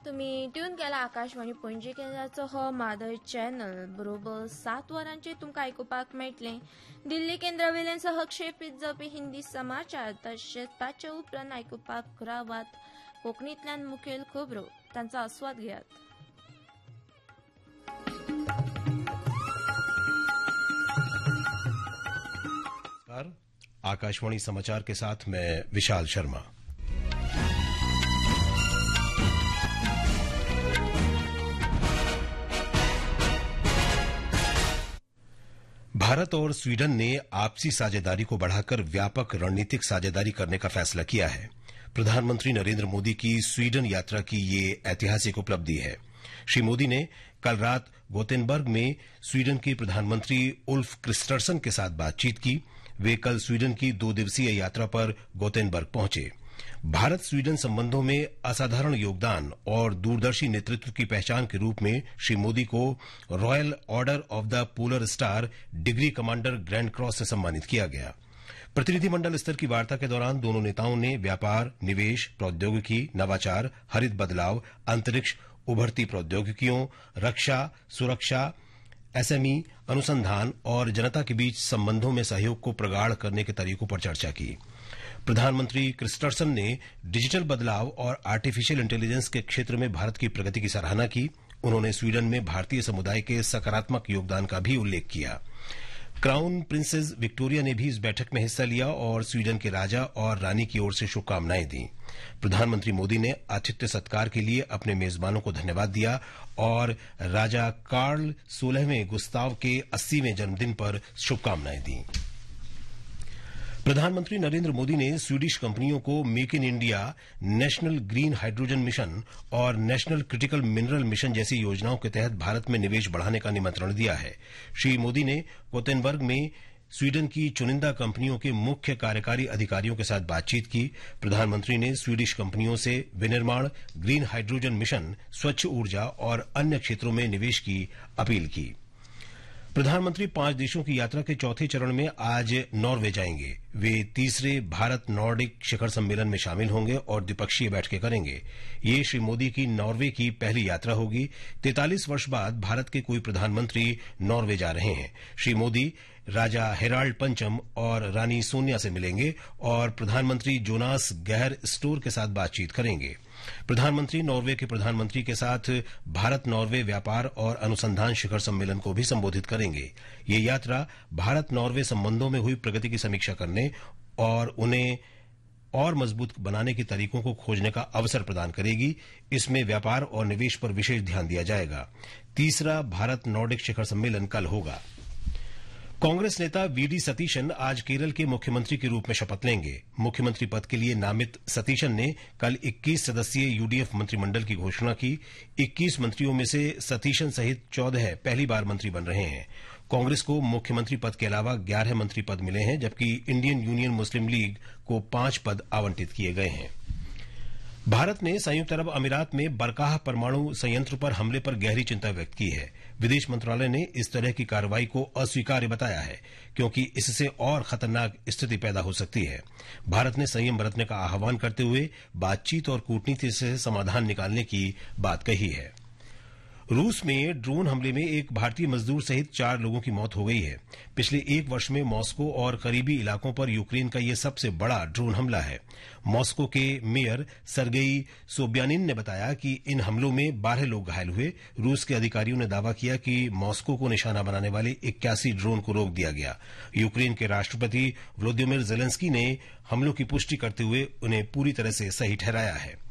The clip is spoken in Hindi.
तुम्ही ट्यून केला आकाशवाणी पणजी केंद्राचो हो मादर चॅनल बरोबर 7 वरांचेर तुमकां आयकुपाक मेळटले. दिल्ली केंद्रावेल्यान सहक्षेपीत जावपी हिंदी समाचार तशेंच ताचे उपरांत आयकुपाक रावात कोंकणींतल्यान मुखेल खबरो तांचो आस्वाद घेयात. आकाशवाणी समाचार के साथ मैं विशाल शर्मा. भारत और स्वीडन ने आपसी साझेदारी को बढ़ाकर व्यापक रणनीतिक साझेदारी करने का फैसला किया है. प्रधानमंत्री नरेंद्र मोदी की स्वीडन यात्रा की ये ऐतिहासिक उपलब्धि है. श्री मोदी ने कल रात गोतेनबर्ग में स्वीडन के प्रधानमंत्री उल्फ क्रिस्टर्सन के साथ बातचीत की. वे कल स्वीडन की 2 दिवसीय यात्रा पर गोतेनबर्ग पहुंचे. भारत स्वीडन संबंधों में असाधारण योगदान और दूरदर्शी नेतृत्व की पहचान के रूप में श्री मोदी को royal order of the polar star degree commander grand cross से सम्मानित किया गया. प्रतिनिधिमंडल स्तर की वार्ता के दौरान दोनों नेताओं ने व्यापार, निवेश, प्रौद्योगिकी, नवाचार, हरित बदलाव, अंतरिक्ष, उभरती प्रौद्योगिकियों, रक्षा, सुरक्षा, एसएमई, अनुसंधान और जनता के बीच संबंधों में सहयोग को प्रगाढ़ करने के तरीकों पर चर्चा की. प्रधानमंत्री क्रिस्टर्सन ने डिजिटल बदलाव और आर्टिफिशियल इंटेलिजेंस के क्षेत्र में भारत की प्रगति की सराहना की. उन्होंने स्वीडन में भारतीय समुदाय के सकारात्मक योगदान का भी उल्लेख किया. क्राउन प्रिंसेस विक्टोरिया ने भी इस बैठक में हिस्सा लिया और स्वीडन के राजा और रानी की ओर से शुभकामनाएं दी. प्रधानमंत्री मोदी ने आतिथ्य सत्कार के लिए अपने मेजबानों को धन्यवाद दिया और राजा कार्ल 16वें गुस्ताव के 80वें जन्मदिन पर शुभकामनाएं दी. प्रधानमंत्री नरेंद्र मोदी ने स्वीडिश कंपनियों को make in India, national green hydrogen mission और नेशनल क्रिटिकल मिनरल मिशन जैसी योजनाओं के तहत भारत में निवेश बढ़ाने का निमंत्रण दिया है. श्री मोदी ने गोतेनबर्ग में स्वीडन की चुनिंदा कंपनियों के मुख्य कार्यकारी अधिकारियों के साथ बातचीत की. प्रधानमंत्री ने स्वीडिश कंपनियों से विनिर्माण, ग्रीन हाइड्रोजन मिशन, स्वच्छ ऊर्जा और अन्य क्षेत्रों में निवेश की अपील की. प्रधानमंत्री 5 देशों की यात्रा के चौथे चरण में आज नॉर्वे जाएंगे. वे तीसरे भारत नॉर्डिक शिखर सम्मेलन में शामिल होंगे और द्विपक्षीय बैठकें करेंगे. ये श्री मोदी की नॉर्वे की पहली यात्रा होगी. 43 वर्ष बाद भारत के कोई प्रधानमंत्री नॉर्वे जा रहे हैं. श्री मोदी राजा हेराल्ड पंचम और रानी सोनिया से मिलेंगे और प्रधानमंत्री जोनास गहर स्टोर के साथ बातचीत करेंगे. प्रधानमंत्री नॉर्वे के प्रधानमंत्री के साथ भारत नॉर्वे व्यापार और अनुसंधान शिखर सम्मेलन को भी संबोधित करेंगे. ये यात्रा भारत नॉर्वे संबंधों में हुई प्रगति की समीक्षा करने और उन्हें और मजबूत बनाने के तरीकों को खोजने का अवसर प्रदान करेगी. इसमें व्यापार और निवेश पर विशेष ध्यान दिया जाएगा. तीसरा भारत नॉर्डिक शिखर सम्मेलन कल होगा. कांग्रेस नेता वीडी सतीशन आज केरल के मुख्यमंत्री के रूप में शपथ लेंगे. मुख्यमंत्री पद के लिए नामित सतीशन ने कल 21 सदस्यीय यूडीएफ मंत्रिमंडल की घोषणा की. 21 मंत्रियों में से सतीशन सहित 14 पहली बार मंत्री बन रहे हैं. कांग्रेस को मुख्यमंत्री पद के अलावा 11 मंत्री पद मिले हैं, जबकि इंडियन यूनियन मुस्लिम लीग को 5 पद आवंटित किए गए हैं. भारत ने संयुक्त अरब अमीरात में बरकाह परमाणु संयंत्र पर हमले पर गहरी चिंता व्यक्त की है. विदेश मंत्रालय ने इस तरह की कार्रवाई को अस्वीकार्य बताया है, क्योंकि इससे और खतरनाक स्थिति पैदा हो सकती है. भारत ने संयम बरतने का आह्वान करते हुए बातचीत और कूटनीति से समाधान निकालने की बात कही है. रूस में ड्रोन हमले में एक भारतीय मजदूर सहित 4 लोगों की मौत हो गई है. पिछले 1 वर्ष में मॉस्को और करीबी इलाकों पर यूक्रेन का यह सबसे बड़ा ड्रोन हमला है. मॉस्को के मेयर सरगेई सोब्यानिन ने बताया कि इन हमलों में 12 लोग घायल हुए. रूस के अधिकारियों ने दावा किया कि मॉस्को को निशाना बनाने वाले 81 ड्रोन को रोक दिया गया. यूक्रेन के राष्ट्रपति व्लादिमीर जेलेंस्की ने हमलों की पुष्टि करते हुए उन्हें पूरी तरह से सही ठहराया है.